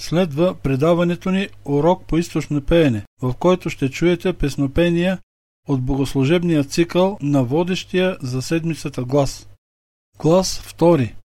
Следва предаването ни Урок по източно пеене, в който ще чуете песнопения от богослужебния цикъл на водещия за седмицата глас. Глас втори.